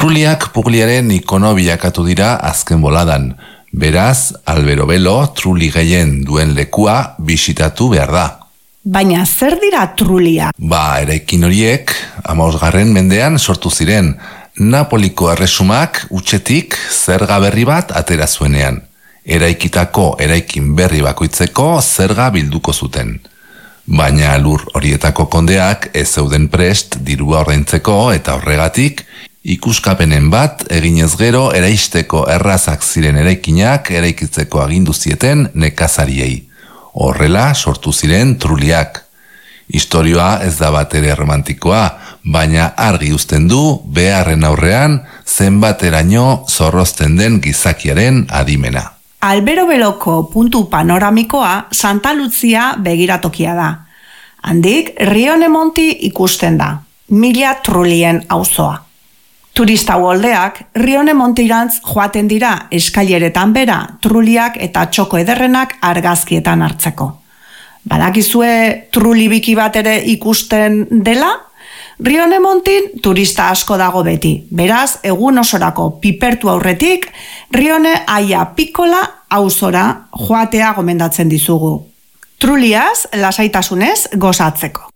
Truliak Pugliaren ikono bilakatu dira azken boladan. Beraz, Alberobello truli gehien duen lekua bisitatu behar da. Baina zer dira truliak? Eraikin horiek 15. mendean sortu ziren. Napoliko erresumak utxetik zerga berri bat atera zuenean. Eraikitako eraikin berri bakoitzeko zerga bilduko zuten. Baina lur horietako kondeak ez zeuden prest dirua ordaintzeko eta horregatik ikuskapenen bat eginez gero eraisteko errazak ziren eraikinak eraikitzeko agindu zieten nekazariei. Horrela sortu ziren truliak. Istorioa ez da batere romantikoa, baina argi uzten du beharren aurrean zenbateraino zorrozten den gizakiaren adimena. Alberobelloko puntu panoramikoa Santa Lucia begiratokia da. Handik Rionemonti ikusten da, 1000 trulien auzoa. Turista uholdeak Rionemontirantz joaten dira eskaileretan bera truliak eta txoko ederrenak argazkietan hartzeko. Badakizue truli biki bat ere ikusten dela? Rionemontin turista asko dago beti. Beraz, egun osorako pipertu aurretik, Rione Aia Pikola auzora joatea gomendatzen dizugu. Truliaz, lasaitasunez gozatzeko.